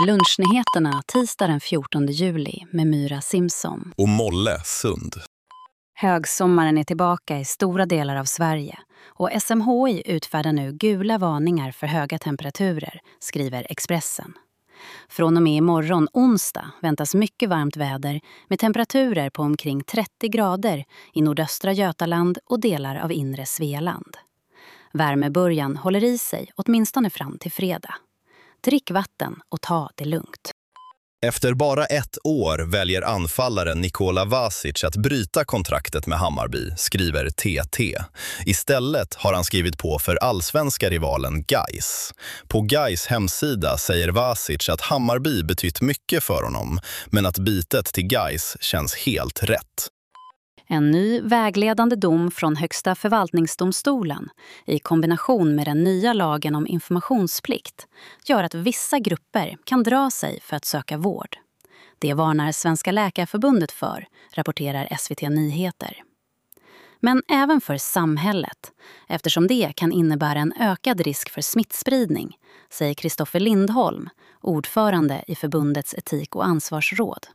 är lunchnyheterna tisdag den 14 juli med Myra Simpson. Och Molle Sund. Högsommaren är tillbaka i stora delar av Sverige och SMHI utfärdar nu gula varningar för höga temperaturer, skriver Expressen. Från och med imorgon onsdag väntas mycket varmt väder med temperaturer på omkring 30 grader i nordöstra Götaland och delar av inre Svealand. Värmebörjan håller i sig åtminstone fram till fredag. Drick vatten och ta det lugnt. Efter bara ett år väljer anfallaren Nikola Vasic att bryta kontraktet med Hammarby, skriver TT. Istället har han skrivit på för allsvenska rivalen Gais. På Gais hemsida säger Vasic att Hammarby betytt mycket för honom, men att bytet till Gais känns helt rätt. En ny vägledande dom från Högsta förvaltningsdomstolen i kombination med den nya lagen om informationsplikt gör att vissa grupper kan dra sig för att söka vård. Det varnar Svenska läkarförbundet för, rapporterar SVT Nyheter. Men även för samhället, eftersom det kan innebära en ökad risk för smittspridning, säger Kristoffer Lindholm, ordförande i förbundets etik- och ansvarsråd.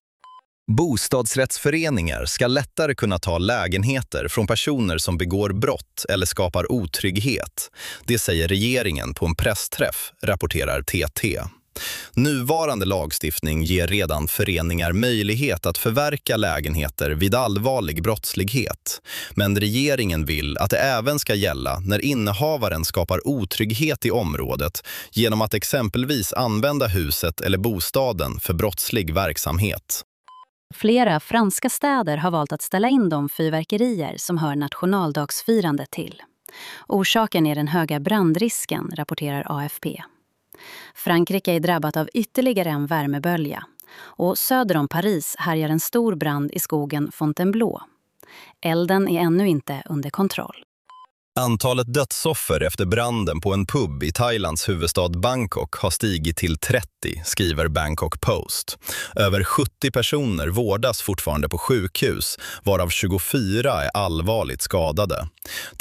Bostadsrättsföreningar ska lättare kunna ta lägenheter från personer som begår brott eller skapar otrygghet. Det säger regeringen på en pressträff, rapporterar TT. Nuvarande lagstiftning ger redan föreningar möjlighet att förverka lägenheter vid allvarlig brottslighet. Men regeringen vill att det även ska gälla när innehavaren skapar otrygghet i området genom att exempelvis använda huset eller bostaden för brottslig verksamhet. Flera franska städer har valt att ställa in de fyrverkerier som hör nationaldagsfirandet till. Orsaken är den höga brandrisken, rapporterar AFP. Frankrike är drabbat av ytterligare en värmebölja och söder om Paris härjar en stor brand i skogen Fontainebleau. Elden är ännu inte under kontroll. Antalet dödsoffer efter branden på en pub i Thailands huvudstad Bangkok har stigit till 30, skriver Bangkok Post. Över 70 personer vårdas fortfarande på sjukhus, varav 24 är allvarligt skadade.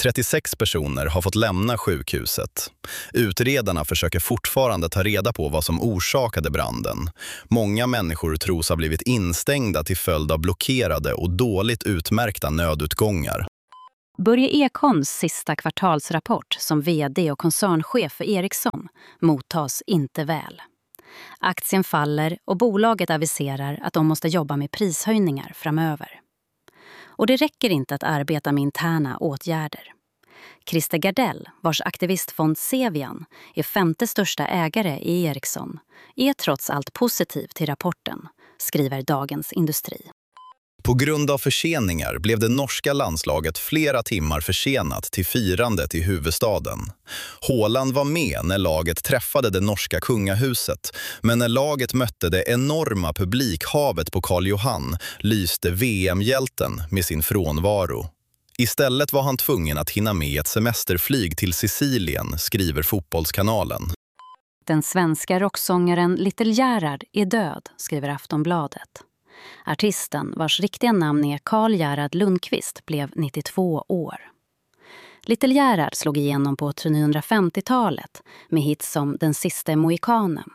36 personer har fått lämna sjukhuset. Utredarna försöker fortfarande ta reda på vad som orsakade branden. Många människor tros ha blivit instängda till följd av blockerade och dåligt utmärkta nödutgångar. Börje Ekholms sista kvartalsrapport som vd och koncernchef för Ericsson mottas inte väl. Aktien faller och bolaget aviserar att de måste jobba med prishöjningar framöver. Och det räcker inte att arbeta med interna åtgärder. Christer Gardell, vars aktivistfond Cevian är femte största ägare i Ericsson, är trots allt positiv till rapporten, skriver Dagens Industri. På grund av förseningar blev det norska landslaget flera timmar försenat till firandet i huvudstaden. Haaland var med när laget träffade det norska kungahuset, men när laget mötte det enorma publikhavet på Karl Johan lyste VM-hjälten med sin frånvaro. Istället var han tvungen att hinna med ett semesterflyg till Sicilien, skriver Fotbollskanalen. Den svenska rocksångaren Little Gerhard är död, skriver Aftonbladet. Artisten, vars riktiga namn är Carl Gerhard Lundqvist, blev 92 år. Little Gerhard slog igenom på 1950-talet med hits som Den sista mohikanen.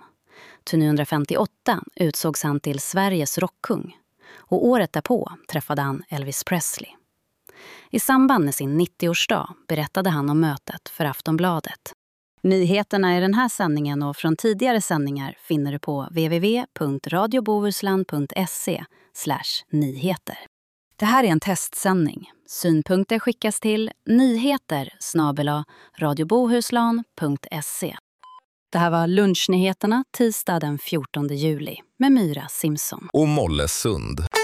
1958 utsågs han till Sveriges rockkung och året därpå träffade han Elvis Presley. I samband med sin 90-årsdag berättade han om mötet för Aftonbladet. Nyheterna i den här sändningen och från tidigare sändningar finner du på www.radiobohuslän.se/nyheter. Det här är en testsändning. Synpunkter skickas till nyheter@radiobohuslän.se. Det här var lunchnyheterna tisdag den 14 juli med Myra Simpson. Och Molle Sund.